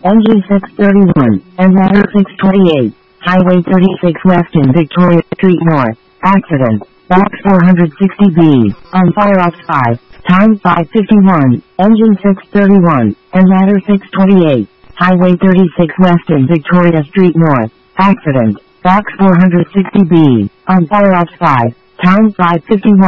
Engine 631, and ladder 628. Highway 36 West in Victoria Street North. Accident. Box 460B. On fire off 5. Time 5:51. Engine 631, and ladder 628. Highway 36 West in Victoria Street North. Accident. Box 460B. On fire off 5. Time 5:51.